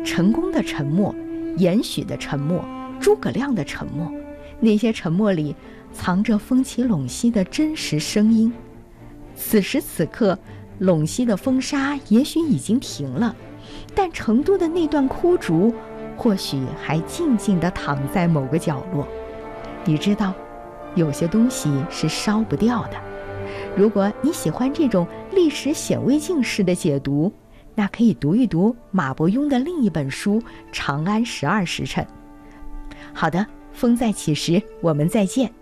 成功的沉默，延许的沉默，诸葛亮的沉默，那些沉默里藏着风起陇西的真实声音。此时此刻，陇西的风沙也许已经停了，但成都的那段枯竹或许还静静地躺在某个角落。你知道，有些东西是烧不掉的。如果你喜欢这种历史显微镜式的解读，那可以读一读马伯庸的另一本书《长安12时辰》。好的，风再起时，我们再见。